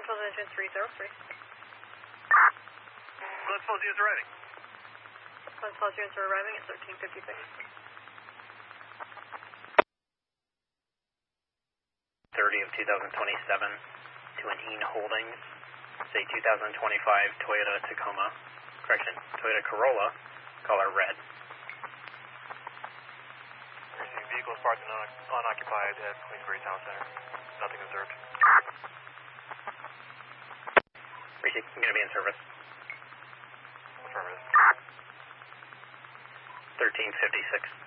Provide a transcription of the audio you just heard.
Central Engine 303. Glenn units arriving. Glenn units are arriving at 1356. 30 of 2027 to an EAN Holdings, say 2025 Toyota Tacoma, correction, Toyota Corolla, color red. Receiving vehicles parked and unoccupied at Queensbury Town Center. Nothing observed. Receive, I'm going to be in service. Affirmative. 1356.